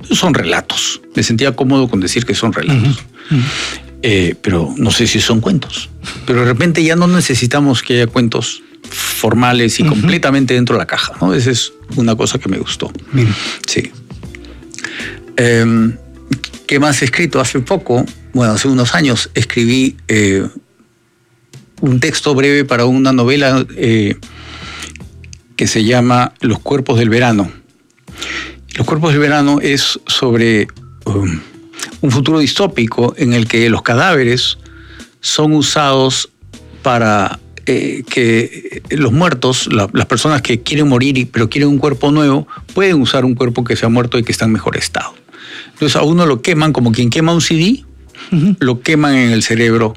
son relatos. Me sentía cómodo con decir que son relatos. Pero no sé si son cuentos. Pero de repente ya no necesitamos que haya cuentos formales y completamente dentro de la caja, ¿no? Esa es una cosa que me gustó. Sí. ¿Qué más he escrito? Hace poco, bueno, hace unos años, escribí un texto breve para una novela que se llama Los cuerpos del verano. Los cuerpos del verano es sobre un futuro distópico en el que los cadáveres son usados para que los muertos, las personas que quieren morir pero quieren un cuerpo nuevo, pueden usar un cuerpo que se ha muerto y que está en mejor estado. Entonces a uno lo queman como quien quema un CD, lo queman en el cerebro